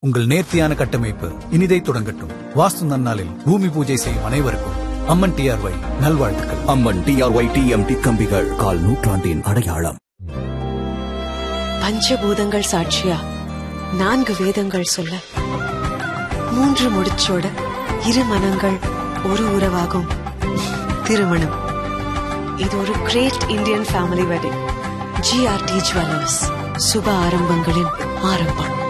உங்கள் நேர்த்தியான கட்டமைப்பு இனிதை தொடங்கட்டும். வாஸ்து நன்னாளில் பூமி பூஜை செய்யும் அனைவருக்கும் அம்மன் டிஆர்ஒய் நல்வாழ்த்துக்கள். அம்மன் டிஆர்ஒய் டிஎம்டி கம்பிகள் கால் நூற்றாண்டின் அடையாளம். பஞ்சபூதங்கள் சாட்சியா 4 வேதங்கள் சொல்ல 3 முடிச்சோட 2 மனங்கள் ஒரு உறவாகும் திருமணம். இது ஒரு great Indian family wedding. GRT jewellers, சுப ஆரம்பங்களின் ஆரம்பம்.